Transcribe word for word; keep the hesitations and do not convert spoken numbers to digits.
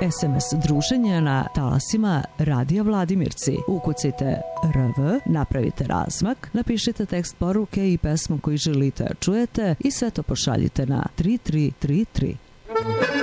es em es druženja na talasima Radija Vladimirci. Ukucajte R V, napravite razmak, napišite tekst poruke i pesmu koju želite čujete i sve to pošaljite na tri tri tri tri.